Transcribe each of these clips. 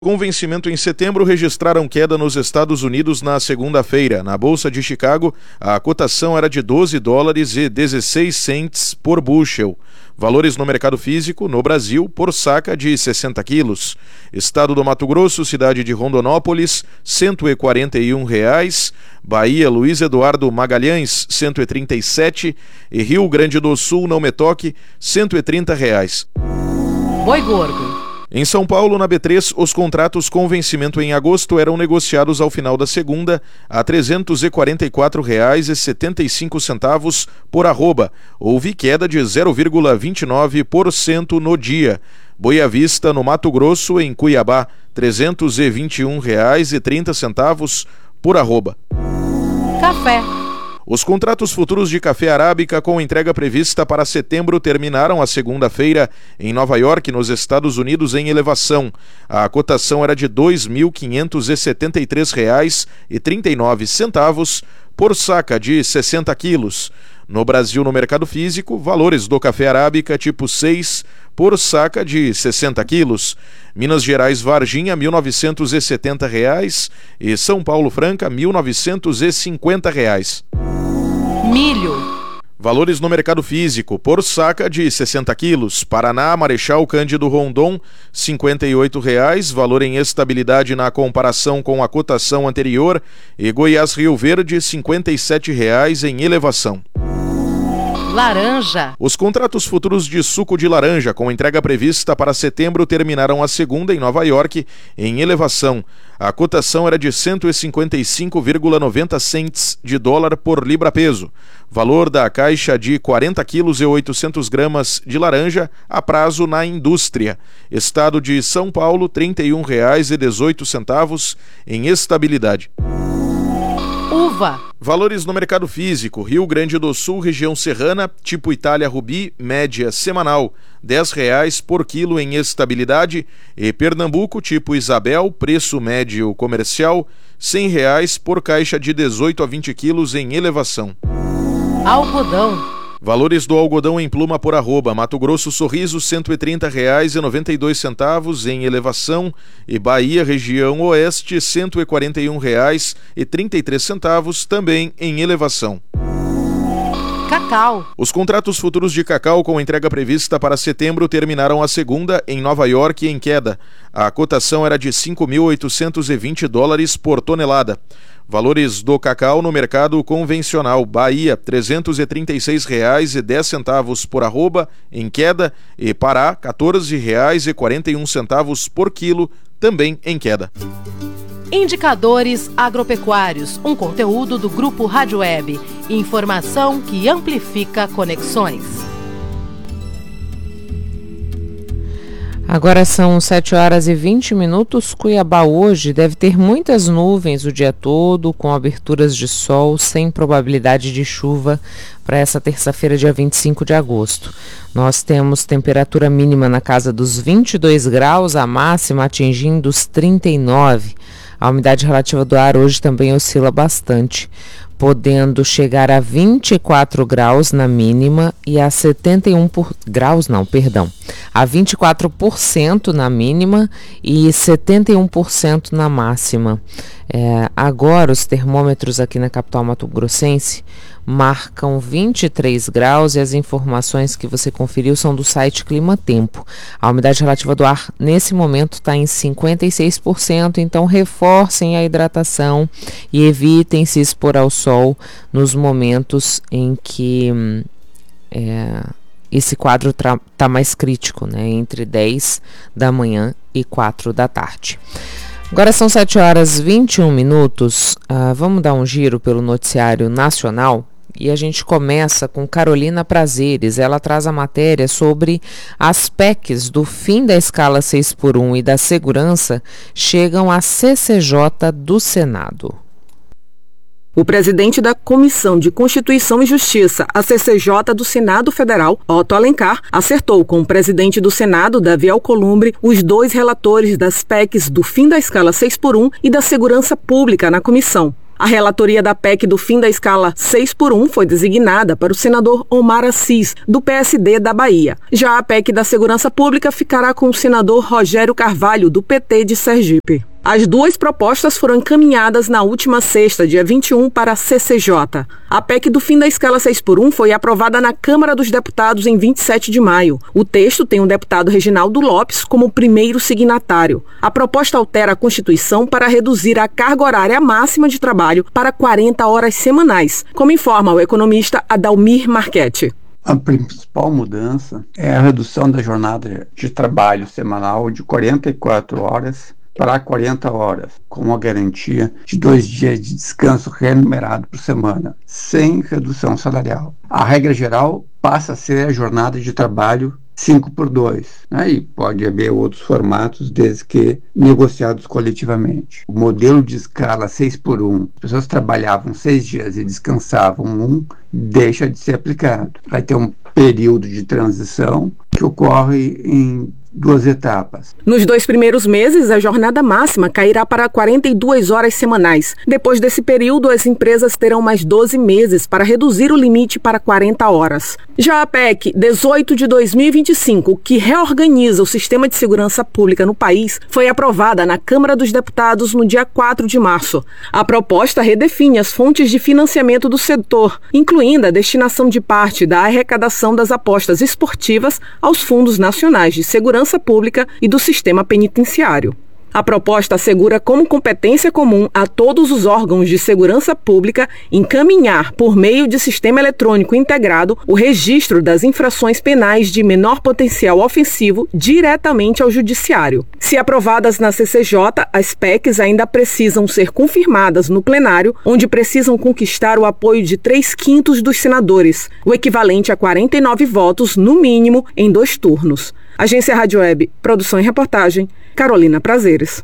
Com vencimento em setembro, registraram queda nos Estados Unidos na segunda-feira. Na Bolsa de Chicago, a cotação era de $12,16 por bushel. Valores no mercado físico, no Brasil, por saca de 60 quilos. Estado do Mato Grosso, cidade de Rondonópolis, R$141. Bahia, Luiz Eduardo Magalhães, R$137. E Rio Grande do Sul, Não Me Toque, R$130. Boi gordo. Em São Paulo, na B3, os contratos com vencimento em agosto eram negociados ao final da segunda a R$ 344,75 por arroba. Houve queda de 0,29% no dia. Boi à vista, no Mato Grosso, em Cuiabá, R$ 321,30 por arroba. Café. Os contratos futuros de café arábica com entrega prevista para setembro terminaram a segunda-feira em Nova York, nos Estados Unidos, em elevação. A cotação era de R$ 2.573,39 por saca de 60 quilos. No Brasil, no mercado físico, valores do café arábica tipo 6 por saca de 60 quilos. Minas Gerais, Varginha, R$ 1.970 e São Paulo, Franca, R$ 1.950. Milho. Valores no mercado físico, por saca de 60 quilos. Paraná, Marechal Cândido Rondon, R$ 58,00, valor em estabilidade na comparação com a cotação anterior. E Goiás, Rio Verde, R$ 57,00 em elevação. Laranja. Os contratos futuros de suco de laranja com entrega prevista para setembro terminaram a segunda em Nova York em elevação. A cotação era de 155,90 cents de dólar por libra-peso. Valor da caixa de 40 quilos e 800 gramas de laranja a prazo na indústria. Estado de São Paulo, R$ 31,18 em estabilidade. Uva. Valores no mercado físico. Rio Grande do Sul, região serrana, tipo Itália Rubi, média semanal, R$ 10,00 por quilo em estabilidade. E Pernambuco, tipo Isabel, preço médio comercial, R$ 100,00 por caixa de 18 a 20 quilos em elevação. Algodão. Valores do algodão em pluma por arroba. Mato Grosso, Sorriso, R$ 130,92 em elevação. E Bahia, região oeste, R$ 141,33 também em elevação. Cacau. Os contratos futuros de cacau com entrega prevista para setembro terminaram a segunda em Nova York em queda. A cotação era de $5.820 por tonelada. Valores do cacau no mercado convencional. Bahia, R$ 336,10 por arroba, em queda. E Pará, R$ 14,41 por quilo, também em queda. Indicadores agropecuários, um conteúdo do Grupo Rádio Web. Informação que amplifica conexões. Agora são 7h20. Cuiabá hoje deve ter muitas nuvens o dia todo, com aberturas de sol, sem probabilidade de chuva para essa terça-feira, dia 25 de agosto. Nós temos temperatura mínima na casa dos 22 graus, a máxima atingindo os 39. A umidade relativa do ar hoje também oscila bastante, podendo chegar a 24 graus na mínima e a 24% na mínima e 71% na máxima. Agora os termômetros aqui na capital mato-grossense marcam 23 graus e as informações que você conferiu são do site Clima Tempo. A umidade relativa do ar nesse momento está em 56%, então reforcem a hidratação e evitem se expor ao sol nos momentos em que esse quadro está mais crítico, né? Entre 10 da manhã e 4 da tarde. Agora são 7h21. Vamos dar um giro pelo noticiário nacional e a gente começa com Carolina Prazeres. Ela traz a matéria sobre as PECs do fim da escala 6x1 e da segurança chegam à CCJ do Senado. O presidente da Comissão de Constituição e Justiça, a CCJ do Senado Federal, Otto Alencar, acertou com o presidente do Senado, Davi Alcolumbre, os dois relatores das PECs do fim da escala 6x1 e da segurança pública na comissão. A relatoria da PEC do fim da escala 6x1 foi designada para o senador Omar Assis, do PSD da Bahia. Já a PEC da segurança pública ficará com o senador Rogério Carvalho, do PT de Sergipe. As duas propostas foram encaminhadas na última sexta, dia 21, para a CCJ. A PEC do fim da escala 6x1 foi aprovada na Câmara dos Deputados em 27 de maio. O texto tem o deputado Reginaldo Lopes como primeiro signatário. A proposta altera a Constituição para reduzir a carga horária máxima de trabalho para 40 horas semanais, como informa o economista Adalmir Marchetti. A principal mudança é a redução da jornada de trabalho semanal de 44 horas para 40 horas, com a garantia de 2 dias de descanso remunerado por semana, sem redução salarial. A regra geral passa a ser a jornada de trabalho 5x2, e pode haver outros formatos desde que negociados coletivamente. O modelo de escala 6x1, as pessoas trabalhavam 6 dias e descansavam 1, deixa de ser aplicado. Vai ter um período de transição que ocorre em 2 etapas. Nos 2 primeiros meses, a jornada máxima cairá para 42 horas semanais. Depois desse período, as empresas terão mais 12 meses para reduzir o limite para 40 horas. Já a PEC 18 de 2025, que reorganiza o sistema de segurança pública no país, foi aprovada na Câmara dos Deputados no dia 4 de março. A proposta redefine as fontes de financiamento do setor, incluindo a destinação de parte da arrecadação das apostas esportivas aos fundos nacionais de segurança pública e do sistema penitenciário. A proposta assegura como competência comum a todos os órgãos de segurança pública encaminhar, por meio de sistema eletrônico integrado, o registro das infrações penais de menor potencial ofensivo diretamente ao judiciário. Se aprovadas na CCJ, as PECs ainda precisam ser confirmadas no plenário, onde precisam conquistar o apoio de 3/5 dos senadores, o equivalente a 49 votos, no mínimo, em 2 turnos. Agência Rádio Web, produção e reportagem, Carolina Prazeres.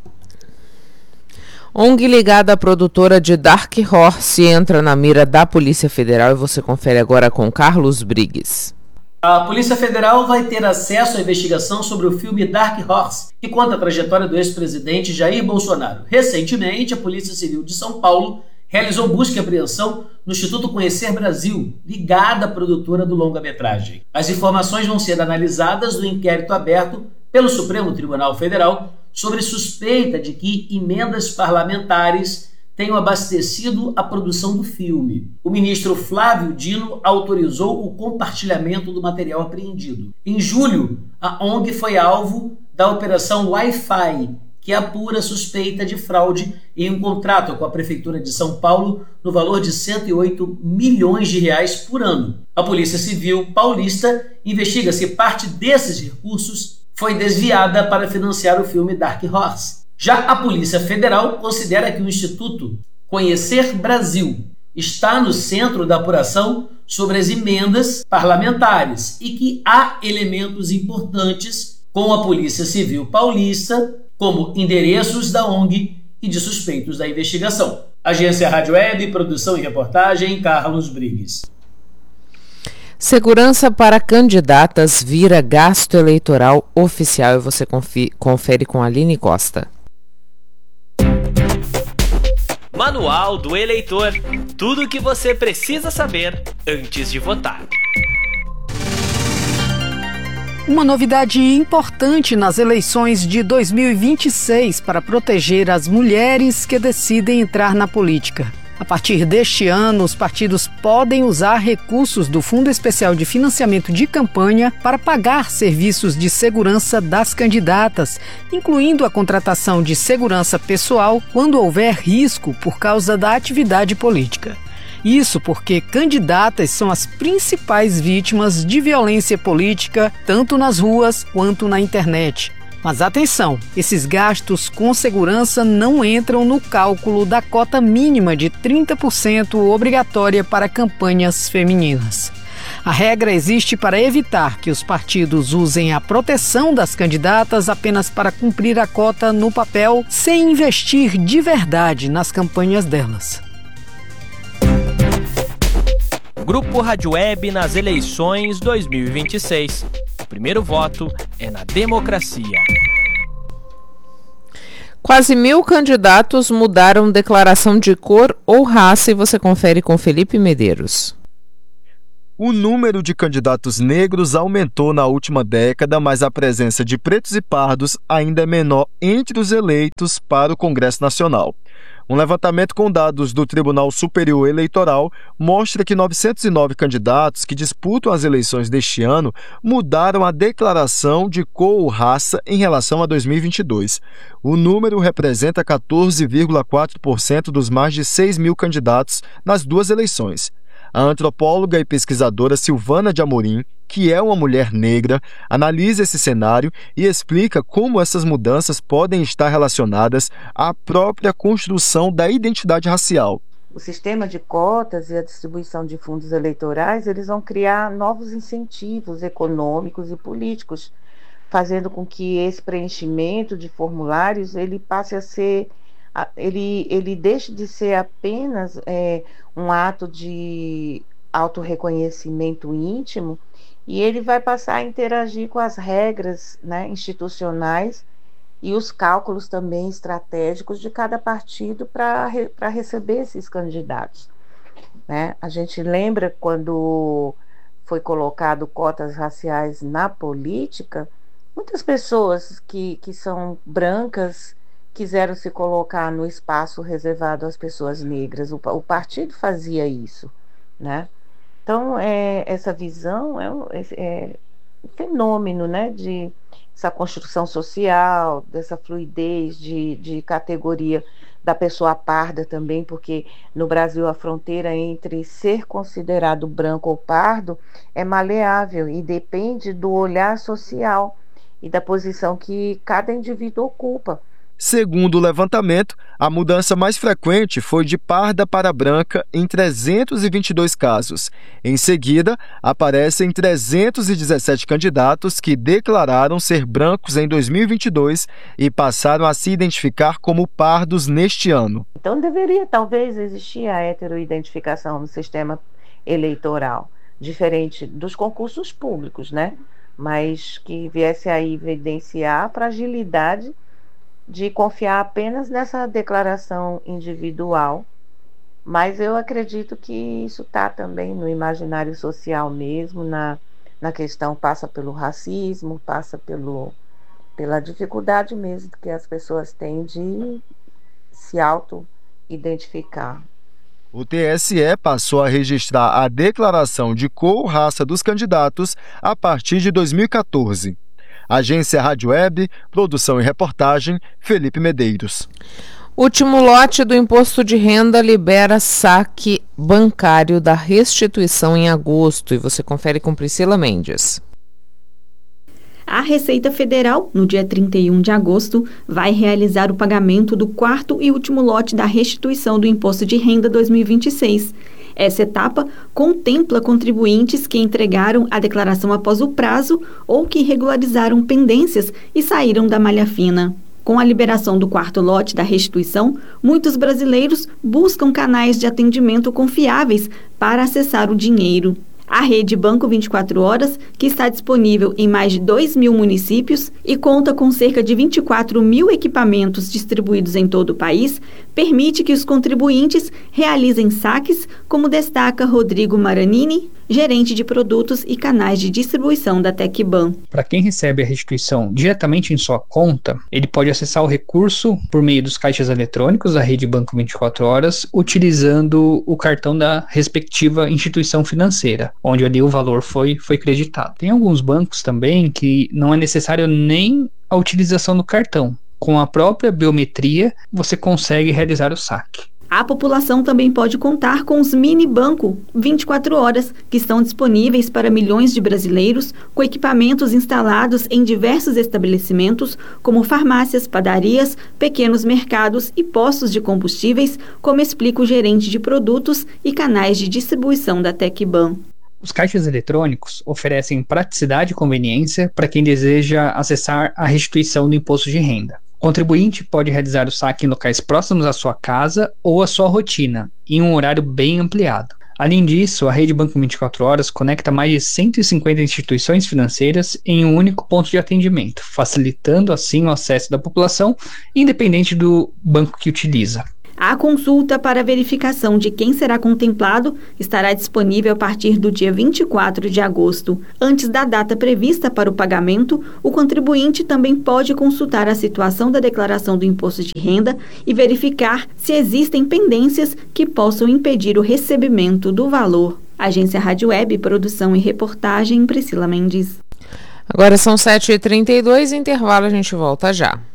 ONG ligada à produtora de Dark Horse entra na mira da Polícia Federal e você confere agora com Carlos Brigues. A Polícia Federal vai ter acesso à investigação sobre o filme Dark Horse, que conta a trajetória do ex-presidente Jair Bolsonaro. Recentemente, a Polícia Civil de São Paulo realizou busca e apreensão no Instituto Conhecer Brasil, ligada à produtora do longa-metragem. As informações vão ser analisadas no inquérito aberto pelo Supremo Tribunal Federal sobre suspeita de que emendas parlamentares tenham abastecido a produção do filme. O ministro Flávio Dino autorizou o compartilhamento do material apreendido. Em julho, a ONG foi alvo da Operação Wi-Fi, que apura suspeita de fraude em um contrato com a Prefeitura de São Paulo no valor de 108 milhões de reais por ano. A Polícia Civil paulista investiga se parte desses recursos foi desviada para financiar o filme Dark Horse. Já a Polícia Federal considera que o Instituto Conhecer Brasil está no centro da apuração sobre as emendas parlamentares e que há elementos importantes com a Polícia Civil paulista, como endereços da ONG e de suspeitos da investigação. Agência Rádio Web, produção e reportagem, Carlos Brigues. Segurança para candidatas vira gasto eleitoral oficial e você confere com a Aline Costa. Manual do Eleitor. Tudo o que você precisa saber antes de votar. Uma novidade importante nas eleições de 2026 para proteger as mulheres que decidem entrar na política. A partir deste ano, os partidos podem usar recursos do Fundo Especial de Financiamento de Campanha para pagar serviços de segurança das candidatas, incluindo a contratação de segurança pessoal quando houver risco por causa da atividade política. Isso porque candidatas são as principais vítimas de violência política, tanto nas ruas quanto na internet. Mas atenção, esses gastos com segurança não entram no cálculo da cota mínima de 30% obrigatória para campanhas femininas. A regra existe para evitar que os partidos usem a proteção das candidatas apenas para cumprir a cota no papel, sem investir de verdade nas campanhas delas. Grupo Rádio Web nas eleições 2026. O primeiro voto é na democracia. Quase 1.000 candidatos mudaram declaração de cor ou raça e você confere com Felipe Medeiros. O número de candidatos negros aumentou na última década, mas a presença de pretos e pardos ainda é menor entre os eleitos para o Congresso Nacional. Um levantamento com dados do Tribunal Superior Eleitoral mostra que 909 candidatos que disputam as eleições deste ano mudaram a declaração de cor ou raça em relação a 2022. O número representa 14,4% dos mais de 6.000 candidatos nas duas eleições. A antropóloga e pesquisadora Silvana de Amorim, que é uma mulher negra, analisa esse cenário e explica como essas mudanças podem estar relacionadas à própria construção da identidade racial. O sistema de cotas e a distribuição de fundos eleitorais, eles vão criar novos incentivos econômicos e políticos, fazendo com que esse preenchimento de formulários ele passe a ser ele deixa de ser apenas um ato de autorreconhecimento íntimo e ele vai passar a interagir com as regras, né, institucionais e os cálculos também estratégicos de cada partido para receber esses candidatos, né? A gente lembra quando foi colocado cotas raciais na política, muitas pessoas que são brancas quiseram se colocar no espaço reservado às pessoas negras. O partido fazia isso, né? Então, essa visão é um fenômeno, né, de essa construção social, dessa fluidez de categoria da pessoa parda também, porque no Brasil a fronteira entre ser considerado branco ou pardo é maleável e depende do olhar social e da posição que cada indivíduo ocupa. Segundo o levantamento, a mudança mais frequente foi de parda para branca em 322 casos. Em seguida, aparecem 317 candidatos que declararam ser brancos em 2022 e passaram a se identificar como pardos neste ano. Então deveria talvez existir a heteroidentificação no sistema eleitoral, diferente dos concursos públicos, né? Mas que viesse a evidenciar a fragilidade de confiar apenas nessa declaração individual, mas eu acredito que isso está também no imaginário social mesmo, na questão, passa pelo racismo, passa pela dificuldade mesmo que as pessoas têm de se auto-identificar. O TSE passou a registrar a declaração de cor ou raça dos candidatos a partir de 2014. Agência Rádio Web, produção e reportagem, Felipe Medeiros. Último lote do Imposto de Renda libera saque bancário da restituição em agosto e você confere com Priscila Mendes. A Receita Federal, no dia 31 de agosto, vai realizar o pagamento do quarto e último lote da restituição do Imposto de Renda 2026. Essa etapa contempla contribuintes que entregaram a declaração após o prazo ou que regularizaram pendências e saíram da malha fina. Com a liberação do quarto lote da restituição, muitos brasileiros buscam canais de atendimento confiáveis para acessar o dinheiro. A rede Banco 24 Horas, que está disponível em mais de 2.000 municípios e conta com cerca de 24.000 equipamentos distribuídos em todo o país, permite que os contribuintes realizem saques, como destaca Rodrigo Maranini, gerente de produtos e canais de distribuição da Tecban. Para quem recebe a restituição diretamente em sua conta, ele pode acessar o recurso por meio dos caixas eletrônicos da rede Banco 24 Horas, utilizando o cartão da respectiva instituição financeira, onde ali o valor foi creditado. Tem alguns bancos também que não é necessário nem a utilização do cartão. Com a própria biometria, você consegue realizar o saque. A população também pode contar com os mini banco 24 horas, que estão disponíveis para milhões de brasileiros, com equipamentos instalados em diversos estabelecimentos, como farmácias, padarias, pequenos mercados e postos de combustíveis, como explica o gerente de produtos e canais de distribuição da Tecban. Os caixas eletrônicos oferecem praticidade e conveniência para quem deseja acessar a restituição do imposto de renda. O contribuinte pode realizar o saque em locais próximos à sua casa ou à sua rotina, em um horário bem ampliado. Além disso, a Rede Banco 24 Horas conecta mais de 150 instituições financeiras em um único ponto de atendimento, facilitando assim o acesso da população, independente do banco que utiliza. A consulta para verificação de quem será contemplado estará disponível a partir do dia 24 de agosto. Antes da data prevista para o pagamento, o contribuinte também pode consultar a situação da declaração do imposto de renda e verificar se existem pendências que possam impedir o recebimento do valor. Agência Rádio Web, produção e reportagem, Priscila Mendes. Agora são 7h32, intervalo, a gente volta já.